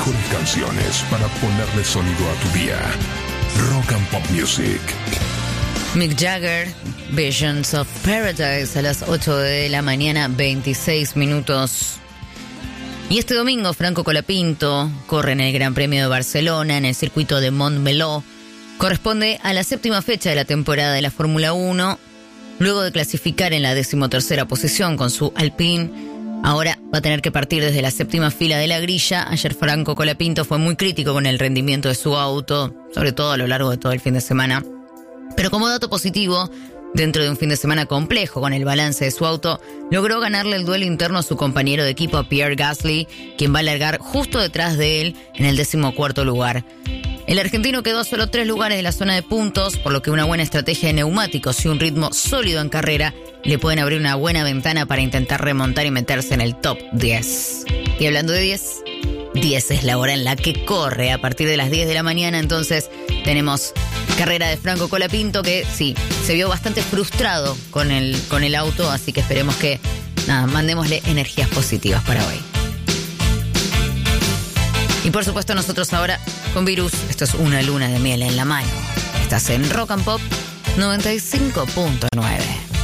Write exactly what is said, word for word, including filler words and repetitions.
mejores canciones para ponerle sonido a tu día. Rock and Pop Music. Mick Jagger, Visions of Paradise, a las ocho de la mañana, veintiséis minutos. Y este domingo, Franco Colapinto corre en el Gran Premio de Barcelona, en el circuito de Montmeló. Corresponde a la séptima fecha de la temporada de la Fórmula uno. Luego de clasificar en la decimotercera posición con su Alpine, ahora va a tener que partir desde la séptima fila de la grilla. Ayer Franco Colapinto fue muy crítico con el rendimiento de su auto, sobre todo a lo largo de todo el fin de semana. Pero como dato positivo, dentro de un fin de semana complejo con el balance de su auto, logró ganarle el duelo interno a su compañero de equipo, a Pierre Gasly, quien va a largar justo detrás de él en el decimocuarto lugar. El argentino quedó a solo tres lugares de la zona de puntos, por lo que una buena estrategia de neumáticos y un ritmo sólido en carrera le pueden abrir una buena ventana para intentar remontar y meterse en el top diez. Y hablando de diez, diez es la hora en la que corre. A partir de las diez de la mañana, entonces, tenemos carrera de Franco Colapinto, que sí, se vio bastante frustrado con el, con el auto, así que esperemos que, nada, mandémosle energías positivas para hoy. Y por supuesto nosotros ahora con Virus, esto es Una Luna de Miel en la Mano. Estás en Rock and Pop noventa y cinco punto nueve.